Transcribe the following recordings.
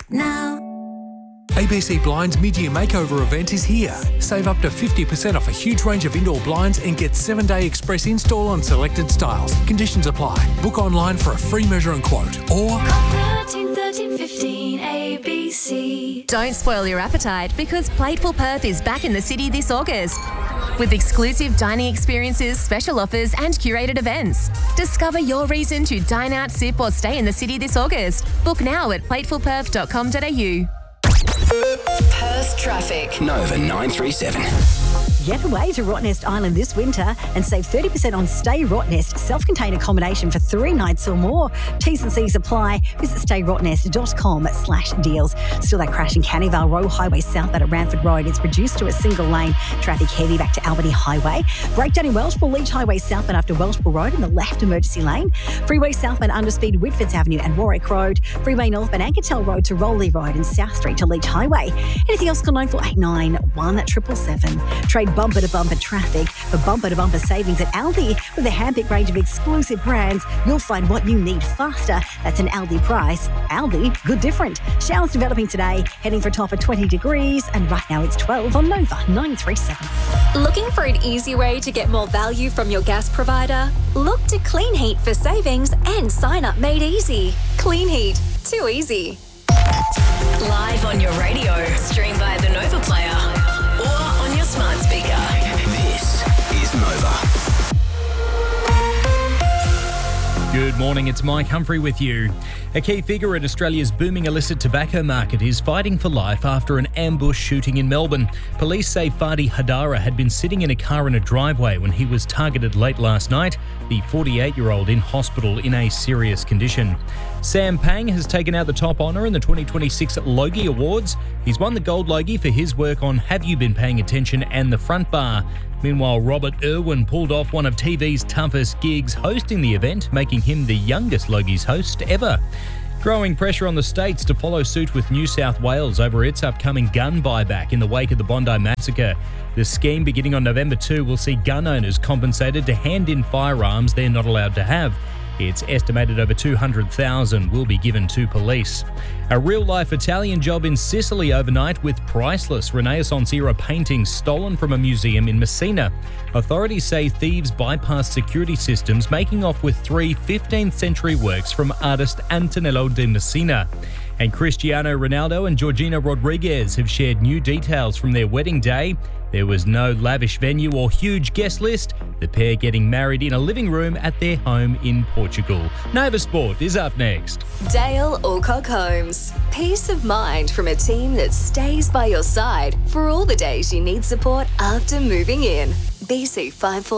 now. ABC Blinds mid-year makeover event is here. Save up to 50% off a huge range of indoor blinds and get 7-day express install on selected styles. Conditions apply. Book online for a free measure and quote or Call 13 15 ABC. Don't spoil your appetite because Plateful Perth is back in the city this August. With exclusive dining experiences, special offers and curated events. Discover your reason to dine out, sip or stay in the city this August. Book now at platefulperth.com.au. Perth traffic. Nova 937. Get away to Rottnest Island this winter and save 30% on Stay Rottnest self-contained accommodation for 3 nights or more. T's and C's apply. Visit stayrottnest.com/deals. Still that crash in Canning Vale Road Highway southbound at Ranford Road. It's reduced to a single lane. Traffic heavy back to Albany Highway. Breakdown in Welshpool Leach Highway southbound after Welshpool Road in the left emergency lane. Freeway southbound underspeed Whitfords Avenue and Warwick Road. Freeway northbound Ankertel Road to Rowley Road and South Street to Leach Highway. Anything else, call 9489 1777. Trade bumper-to-bumper traffic for bumper-to-bumper savings at Aldi. With a handpicked range of exclusive brands, you'll find what you need faster. That's an Aldi price. Aldi, good different. Showers developing today, heading for a top of 20 degrees, and right now it's 12 on Nova 937. Looking for an easy way to get more value from your gas provider? Look to Clean Heat for savings and sign up made easy. Clean Heat, too easy. Live on your radio. Stream via the Nova Player or on your smart speaker. This is Nova. Good morning, it's Mike Humphrey with you. A key figure in Australia's booming illicit tobacco market is fighting for life after an ambush shooting in Melbourne. Police say Fadi Hadara had been sitting in a car in a driveway when he was targeted late last night, the 48-year-old in hospital in a serious condition. Sam Pang has taken out the top honour in the 2026 Logie Awards. He's won the Gold Logie for his work on Have You Been Paying Attention and The Front Bar. Meanwhile, Robert Irwin pulled off one of TV's toughest gigs hosting the event, making him the youngest Logies host ever. Growing pressure on the states to follow suit with New South Wales over its upcoming gun buyback in the wake of the Bondi massacre. The scheme, beginning on November 2, will see gun owners compensated to hand in firearms they're not allowed to have. It's estimated over 200,000 will be given to police. A real-life Italian job in Sicily overnight with priceless Renaissance-era paintings stolen from a museum in Messina. Authorities say thieves bypassed security systems, making off with 3 15th century works from artist Antonello de Messina. And Cristiano Ronaldo and Georgina Rodriguez have shared new details from their wedding day. There was no lavish venue or huge guest list. The pair getting married in a living room at their home in Portugal. Nova Sport is up next. Dale Alcock Homes. Peace of mind from a team that stays by your side for all the days you need support after moving in. BC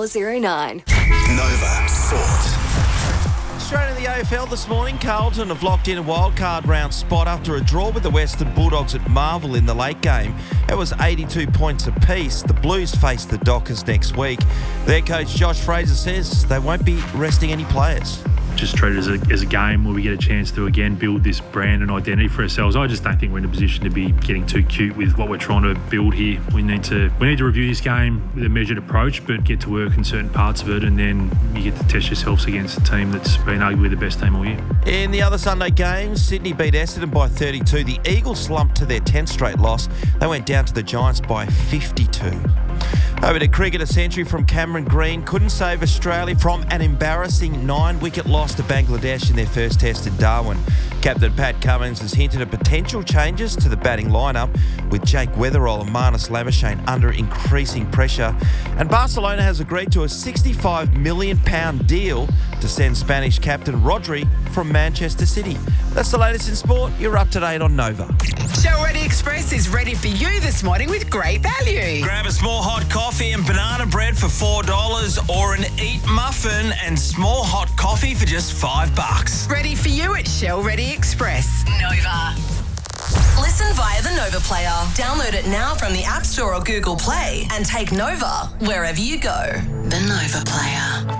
5409. Nova Sport. Straight in the AFL this morning, Carlton have locked in a wildcard round spot after a draw with the Western Bulldogs at Marvel in the late game. It was 82 points apiece. The Blues face the Dockers next week. Their coach Josh Fraser says they won't be resting any players. Just treat it as a game where we get a chance to again build this brand and identity for ourselves. I just don't think we're in a position to be getting too cute with what we're trying to build here. We need to review this game with a measured approach, but get to work in certain parts of it, and then you get to test yourselves against a team that's been arguably the best team all year. In the other Sunday games, Sydney beat Essendon by 32. The Eagles slumped to their 10th straight loss. They went down to the Giants by 52. Over to cricket, a century from Cameron Green couldn't save Australia from an embarrassing 9-wicket loss to Bangladesh in their first test in Darwin. Captain Pat Cummins has hinted at potential changes to the batting lineup, with Jake Weatherall and Marnus Labuschagne under increasing pressure. And Barcelona has agreed to a £65 million deal to send Spanish captain Rodri from Manchester City. That's the latest in sport. You're up to date on Nova. Show Ready Express is ready for you this morning with great value. Grab a small hot coffee and banana bread for $4, or an Eat muffin and small hot coffee for just $5. Ready for you at Shell Ready Express. Nova. Listen via the Nova Player. Download it now from the App Store or Google Play and take Nova wherever you go. The Nova Player.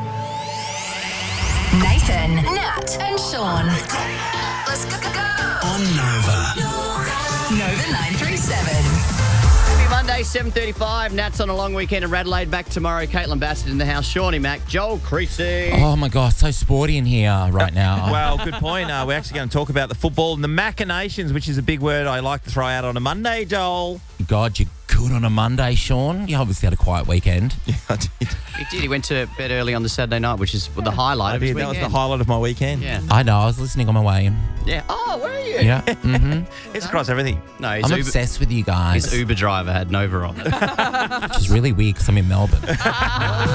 Nathan, Nat and Sean. Let's go. On Nova. Nova 937. Happy Monday. Monday, 7:35. Nats on a long weekend in Radelaide. Back tomorrow. Caitlin Bassett in the house. Shawnee Mac. Joel Creasy. Oh, my gosh. So sporty in here right now. Well, good point. We're actually going to talk about the football and the machinations, which is a big word I like to throw out on a Monday, Joel. God, you're good on a Monday, Sean. You obviously had a quiet weekend. Yeah, I did. He did. He went to bed early on the Saturday night, which is the highlight of his weekend. That was the highlight of my weekend. Yeah. I know. I was listening on my way in. Yeah. Oh, were you? Yeah. Mm-hmm. It's across everything. No, I'm obsessed with you guys. His Uber driver had Nova on. Which is really weird because I'm in Melbourne.